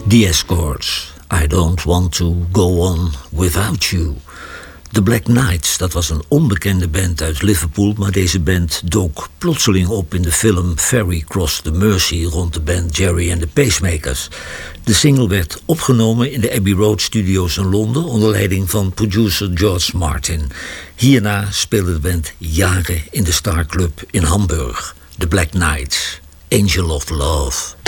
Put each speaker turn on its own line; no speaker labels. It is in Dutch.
The Escorts, I Don't Want To Go On Without You. The Black Knights, dat was een onbekende band uit Liverpool, maar deze band dook plotseling op in de film Ferry Cross the Mersey rond de band Jerry and the Pacemakers. De single werd opgenomen in de Abbey Road Studios in Londen onder leiding van producer George Martin. Hierna speelde de band jaren in de Star Club in Hamburg. The Black Knights, Angel of Love.